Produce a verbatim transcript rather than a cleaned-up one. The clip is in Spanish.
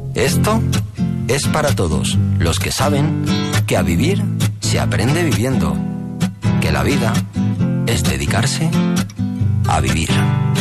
Esto es para todos los que saben que a vivir se aprende viviendo, que la vida es dedicarse a vivir.